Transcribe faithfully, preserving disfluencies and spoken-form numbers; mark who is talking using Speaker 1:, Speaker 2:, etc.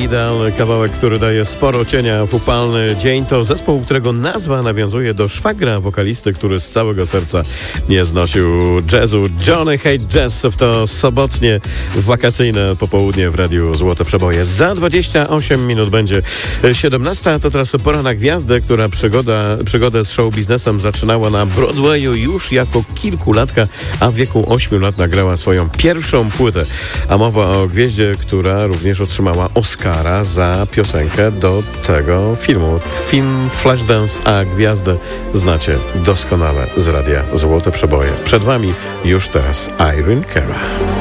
Speaker 1: Idealny kawałek, który daje sporo cienia w upalny dzień. To zespół, którego nazwa nawiązuje do szwagra wokalisty, który z całego serca nie znosił jazzu. Johnny Hate Jazz w to sobotnie wakacyjne popołudnie w Radiu Złote Przeboje. Za dwadzieścia osiem minut będzie siedemnasta. To teraz pora na gwiazdę, która przygoda, przygodę z show biznesem zaczynała na Broadwayu już jako kilkulatka, a w wieku ośmiu lat nagrała swoją pierwszą płytę. A mowa o gwieździe, która również otrzymała Oscara za piosenkę do tego filmu. Film Flashdance, a gwiazdę znacie doskonale z Radia Złote Przeboje. Przed wami już teraz Irene Cara.